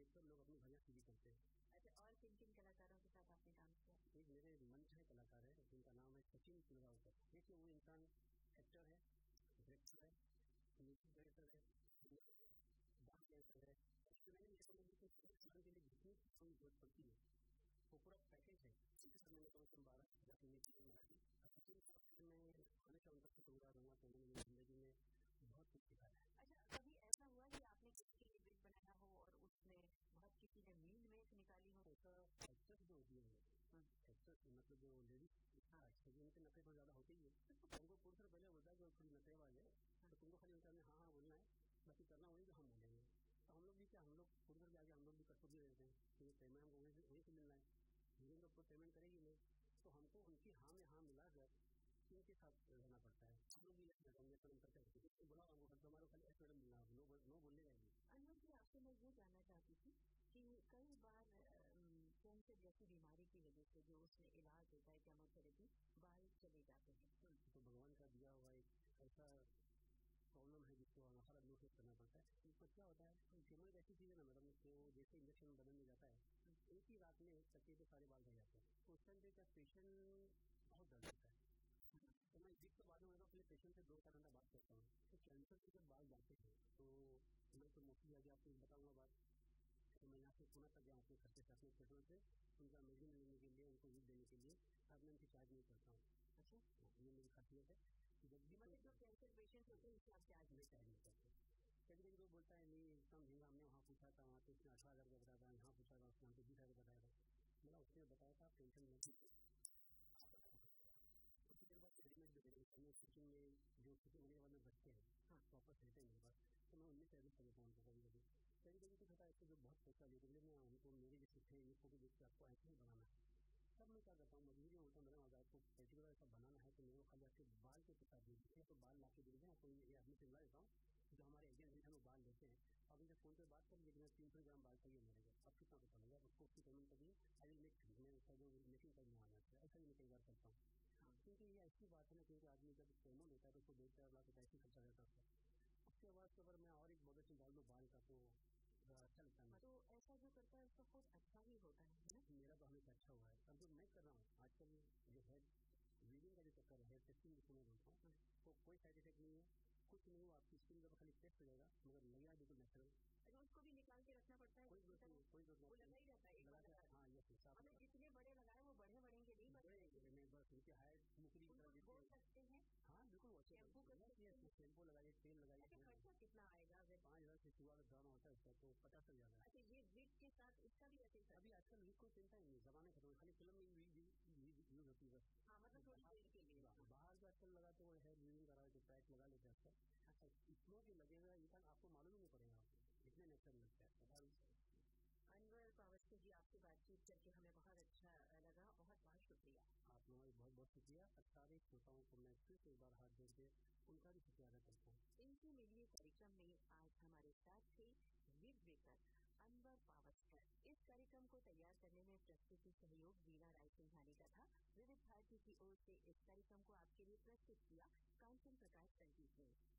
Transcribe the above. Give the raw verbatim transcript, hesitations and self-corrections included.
देखकर लोग अपनी भैया सीधी करते हैं। अच्छा, और किन किन कलाकारों के साथ आपने काम किया? एक मेरे मंच है कलाकार है जिनका नाम है सचिन पिलगांवकर। देखिए वो इंसान एक्टर है, डायरेक्टर है, म्यूजिक डायरेक्टर है, डांस डांसर है। एक्चुअली ये समझ लीजिए कि इंसान के लिए जितनी कोई जरूरत पड़ती है वो पूरा पैकेज है। इसके साथ मैंने कम से कम बारह हजार फिल्में की लगा दी। सचिन साहब मैं हमेशा उनका शुक्रगुजार रहूँगा कि उन्होंने मेरी जिंदगी में बहुत कुछ सिखाया है। अच्छा, कभी ऐसा हुआ कि आपने किसी के लिए विग बनाया हो और उसमें बहुत किसी ने मीन में निकाली हो? ऐसा एक्ट्रेस जो होती है, एक्ट्रेस मतलब जो लेडीज एक्ट्रेस उनके नखरे बहुत ज्यादा होते ही है। उनको पुरुष पहले बोलता है कि थोड़ी नखरेबाज है, तो तुमको खाली उनका हाँ हाँ बोलना है, बाकी करना वही जो हम बोलेंगे। तो हम लोग भी क्या, हम लोग पुरुष भी आगे हम लोग भी कठोर भी रहते हैं कि पेमेंट हमको वहीं से वहीं से मिलना है, हीरोइन तो पेमेंट करेगी नहीं, तो हमको उनकी हाँ में हाँ मिलाकर उनके साथ रहना पड़ता है। हम लोग भी करते बोला हमारे खाली एस मैडम मिलना, नो नो बोलने का नहीं। अनवर जी, आपसे मैं ये जानना चाहती थी कि कई बार कैंसर जैसी बीमारी की वजह से जो उसमें इलाज होता है केमोथेरेपी, बाल चले जाते हैं। तो भगवान का दिया हुआ एक ऐसा प्रॉब्लम है जिसको हर आदमी फेस करना पड़ता है। तो क्या होता है, केमो एक ऐसी चीज़ है ना मैडम, वो जैसे इंजेक्शन बदन में जाता है एक ही रात में तकिए पे सारे बाल रह जाते हैं। तो उस टाइम पे क्या पेशेंट बहुत दर्द होता है। तो मैं जिस के बाद में पहले पेशेंट से दो चार घंटा बात करता हूँ। तो कैंसर के जब बाल जाते हैं तो मैं तो मोस्टली आगे आपको बताऊँगा बात। तो मैं यहाँ से पुणे तक गया अपने खर्चे से, अपने पेट्रोल से उनका मेडिसिन लेने के लिए, उनको वीक देने के लिए। अब मैं उनकी चार्ज नहीं करता हूँ। अच्छा, ये मेरी खासियत है। जब भी मतलब जो कैंसर पेशेंट होते हैं उससे आप चार्ज नहीं चार्ज नहीं करते। कभी कभी कोई बोलता है नहीं इतना महंगा, हमने वहाँ पूछा था, वहाँ तो उसने अठारह हज़ार रुपये बताया था, यहाँ पूछा था उसने हमको बीस हज़ार बताया था। मतलब उसने बताया था आप टेंशन नहीं लीजिए। उसके देर बाद रेडीमेड जो है शूटिंग में जो शूटिंग होने के बाद में बचते हैं, हाँ वापस रहते हैं मेरे पास, तो मैं उनमें से एडिट कर देता हूँ उनको। कभी कभी कभी कभी कुछ होता है ऐसे जो बहुत पैसा लेते हैं, मैं उनको मेरे जैसे थे ये फोटो देख के आपको ऐसे ही बनाना है, तब मैं क्या करता हूँ मजबूरी में होता हूँ, मैडम अगर आपको पर्टिकुलर ऐसा बनाना है तो मेरे को खाली आपके बाल के साथ दे दीजिए, तो बाल ला के दे दीजिए। आपको ये आदमी से मिला देता हूँ जो हमारे एजेंट हैं, वो बाल लेते हैं। अब इनसे फोन पे बात कर लीजिए, तीन सौ ग्राम बाल चाहिए मेरे को, अब कितना पैसा लगेगा, उसको उसकी पेमेंट करिए, आई विल मेक मैं उसका जो मेकिंग कर आना चाहिए। ऐसा ही मैं कई बार करता हूँ। हाँ, क्योंकि ये ऐसी बात है ना, क्योंकि आदमी जब केमो लेता है तो उसको दो चार लाख रुपये ऐसे खर्चा रहता है। उसके बाद अगर मैं और एक मदद से डाल दूँ बाल का तो अच्छा लगता है। तो ऐसा जो करता है उसका खुद अच्छा ही होता है ना? मेरा तो हमेशा अच्छा हुआ है। अब जो मैं कर रहा हूँ आजकल जो है वीडियो का जो चक्कर है, टेस्टिंग जिसको मैं बोलता हूँ, तो कोई साइड इफेक्ट नहीं है, कुछ नहीं हुआ, आपकी स्किन जब खाली टेस्ट हो जाएगा, मगर लगेगा बिल्कुल नेचुरल। अरे उसको भी निकाल के रखना पड़ता है, कोई जरूरत नहीं, कोई जरूरत वो लगा ही रहता है लगा के। हाँ ये मतलब जितने बड़े लगाए वो बढ़े बढ़ेंगे नहीं, बढ़े बस उनके हाइट मुकरी बोल सकते हैं। हाँ बिल्कुल अच्छे शैम्पू लगाइए, तेल लगाइए। खर्चा कितना आएगा? पाँच हजार से शुरुआत ड्रामा होता है उसका, तो पचास तक जाएगा। अच्छा, ये विग के साथ इसका भी ऐसे अभी आजकल विग कोई चिंता ही नहीं, जमाने खत्म, खाली फिल्म में यूज होती है बस। हाँ मतलब थोड़ी देर के लिए। बाहर जो आजकल लगाते वो है यूजिंग करा जो पैक लगा लेते हैं। अच्छा इतना भी लगेगा इंसान आपको मालूम नहीं पड़ेगा, आपको इतने नेचुरल लगता है। अनवर पावस्कर जी, आपसे बातचीत करके हमें बहुत अच्छा लगा, बहुत बहुत शुक्रिया। आप लोगों का बहुत बहुत शुक्रिया। सारे श्रोताओं को मैं फिर से एक बार हाथ जोड़ के उनका भी शुक्रिया अदा करता हूँ। इनसे मिलिए कार्यक्रम में आज हमारे साथ थे विग मेकर अनवर पावस्कर। इस कार्यक्रम को तैयार करने में प्रस्तुति सहयोग वीणा राय सिंघानी का था। विविध भारती की ओर से इस कार्यक्रम को आपके लिए प्रस्तुत किया कांचन प्रकाश संगीत ने।